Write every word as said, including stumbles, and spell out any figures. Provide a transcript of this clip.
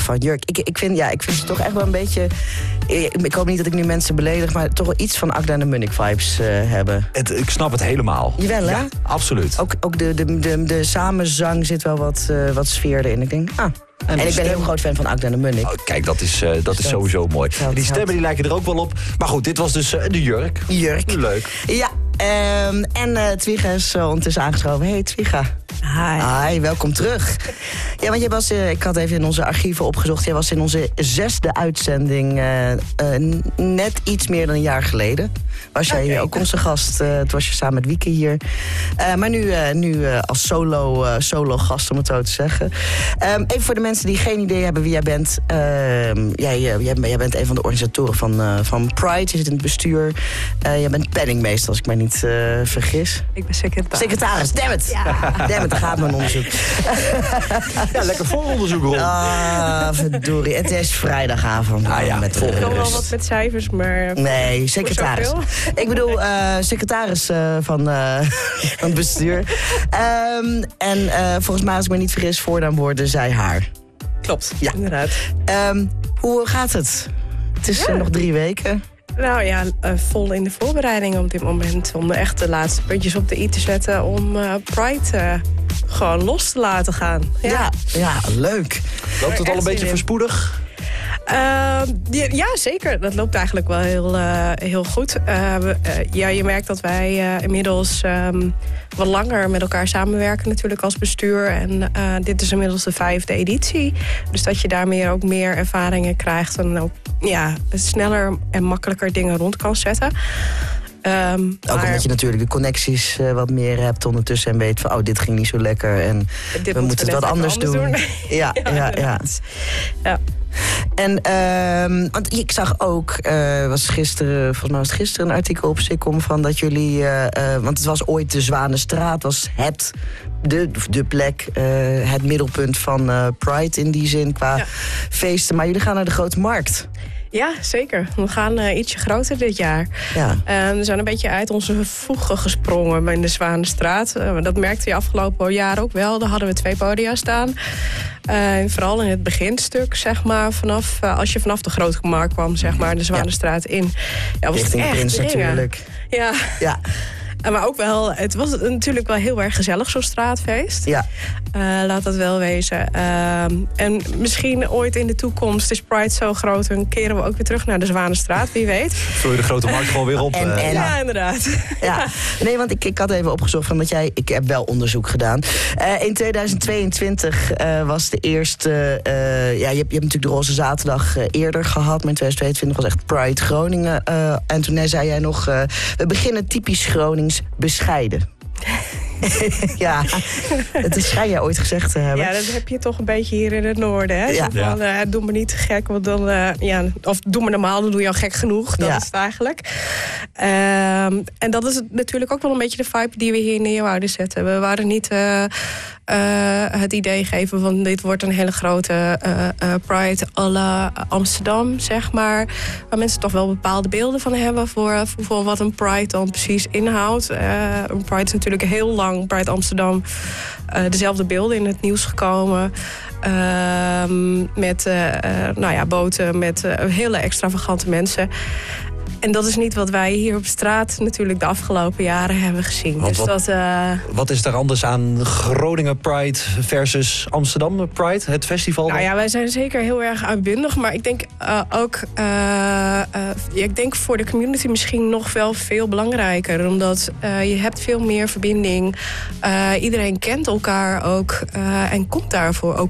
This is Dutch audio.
van jurk. Ik, ik, vind, ja, ik vind ze toch echt wel een beetje... Ik, ik hoop niet dat ik nu mensen beledig, maar toch wel iets van Akda en de Munnik vibes uh, hebben. Het, ik snap het helemaal. Jawel, hè? Ja, absoluut. Ook, ook de, de, de, de samenzang zit wel wat, uh, wat sfeer erin. Ik denk, ah... En, en ik ben een heel groot fan van Akda en de Munnik. Oh, kijk, dat is, uh, dat dus is dat, sowieso mooi. En die stemmen die lijken er ook wel op. Maar goed, dit was dus uh, de jurk. Jurk. Leuk. Ja, um, en uh, Twiga is uh, ondertussen aangeschoven. Hey Twiga. Hi. Hi, welkom terug. Ja, want jij was, uh, ik had even in onze archieven opgezocht. Jij was in onze zesde uitzending uh, uh, net iets meer dan een jaar geleden. Was jij okay. ook onze gast. Uh, toen was je samen met Wieke hier. Uh, maar nu, uh, nu uh, als solo, uh, solo gast, om het zo te zeggen. Um, even voor de mensen die geen idee hebben wie jij bent. Uh, jij, uh, jij, jij bent een van de organisatoren van, uh, van Pride. Je zit in het bestuur. Uh, jij bent penningmeester, als ik mij niet uh, vergis. Ik ben secretaris. Secretaris, damn it. Ja. Damn it, daar gaat mijn onderzoek. Ja, lekker vooronderzoek rond. Ah, verdorie. Het is vrijdagavond. Ah ja, met ik kan wel wat met cijfers, maar... Nee, secretaris. Ik bedoel, uh, secretaris uh, van, uh, van het bestuur. Um, en uh, volgens mij, als ik me niet vergis, voornaamwoorden zij haar. Klopt, ja. Inderdaad. Um, hoe gaat het? Het is ja. uh, nog drie weken. Nou ja, uh, vol in de voorbereiding op dit moment. Om echt de laatste puntjes op de i te zetten om uh, Pride uh, gewoon los te laten gaan. Ja, ja, ja leuk. Loopt het al een beetje voorspoedig? Uh, ja, ja, zeker. Dat loopt eigenlijk wel heel, uh, heel goed. Uh, we, uh, ja, je merkt dat wij uh, inmiddels um, wat langer met elkaar samenwerken natuurlijk als bestuur. En uh, dit is inmiddels de vijfde editie. Dus dat je daarmee ook meer ervaringen krijgt en ook ja, sneller en makkelijker dingen rond kan zetten. Um, ook maar, omdat je natuurlijk de connecties uh, wat meer hebt ondertussen en weet van, oh, dit ging niet zo lekker en we moeten het wat anders, anders doen. doen. Ja, ja, ja, ja. ja. En uh, want ik zag ook, uh, was gisteren, volgens mij was het gisteren een artikel op Sikkom van dat jullie, uh, uh, want het was ooit de Zwanenstraat, was het, de, de plek, uh, het middelpunt van uh, Pride in die zin qua ja. feesten. Maar jullie gaan naar de Grote Markt. Ja, zeker. We gaan uh, ietsje groter dit jaar. Ja. Uh, we zijn een beetje uit onze voegen gesprongen in de Zwanenstraat. Uh, dat merkte je afgelopen jaar ook wel. Daar hadden we twee podia staan. Uh, en vooral in het beginstuk, zeg maar, vanaf, uh, als je vanaf de Grote Markt kwam, zeg maar, de Zwanenstraat ja. in. Ja, was richting het echt Prins dingen. natuurlijk. Ja. Ja. Maar ook wel, het was natuurlijk wel heel erg gezellig, zo'n straatfeest. Ja. Uh, laat dat wel wezen. Uh, en misschien ooit in de toekomst is Pride zo groot en keren we ook weer terug naar de Zwanenstraat, wie weet. Vul je de Grote Markt gewoon weer op. En, en, ja, inderdaad. Ja. Nee, want ik, ik had even opgezocht van dat jij, ik heb wel onderzoek gedaan. Uh, in tweeduizend tweeëntwintig uh, was de eerste, uh, ja, je hebt, je hebt natuurlijk de Roze Zaterdag uh, eerder gehad, maar in tweeduizend tweeëntwintig was echt Pride Groningen. Uh, en toen zei jij nog, uh, we beginnen typisch Gronings bescheiden. Ja, dat is schijn jij ooit gezegd te hebben. Ja, dat heb je toch een beetje hier in het noorden. Hè? Ja. Van, uh, doe me niet te gek, want dan, uh, ja, of doe me normaal, dan doe je al gek genoeg. Dat ja. is het eigenlijk. Um, en dat is natuurlijk ook wel een beetje de vibe die we hier neer wouden zetten. We waren niet uh, uh, het idee geven van dit wordt een hele grote uh, uh, Pride à la Amsterdam, zeg maar. Waar mensen toch wel bepaalde beelden van hebben voor, voor wat een Pride dan precies inhoudt. Uh, een Pride is natuurlijk heel lang Pride Amsterdam uh, dezelfde beelden in het nieuws gekomen. Uh, met uh, uh, nou ja, boten, met uh, hele extravagante mensen. En dat is niet wat wij hier op straat natuurlijk de afgelopen jaren hebben gezien. Want dus wat, dat, uh... wat is er anders aan Groningen Pride versus Amsterdam Pride, het festival? Nou ja, wij zijn zeker heel erg uitbundig. Maar ik denk uh, ook, uh, uh, ik denk voor de community misschien nog wel veel belangrijker. Omdat uh, je hebt veel meer verbinding. Uh, iedereen kent elkaar ook uh, en komt daarvoor ook